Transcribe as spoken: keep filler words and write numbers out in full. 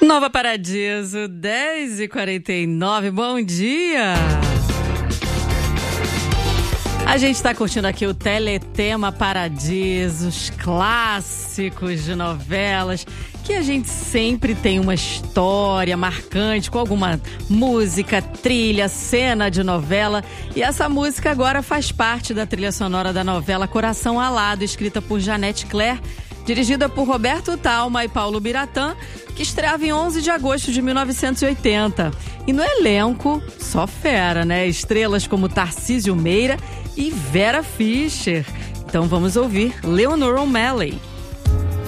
Nova Paradiso, dez e quarenta e nove, bom dia! A gente está curtindo aqui o Teletema Paradiso, os clássicos de novelas, que a gente sempre tem uma história marcante com alguma música, trilha, cena de novela. E essa música agora faz parte da trilha sonora da novela Coração Alado, escrita por Janete Claire, dirigida por Roberto Talma e Paulo Biratã, que estreava em onze de agosto de mil novecentos e oitenta. E no elenco, só fera, né? Estrelas como Tarcísio Meira e Vera Fischer. Então vamos ouvir Leonor O'Malley.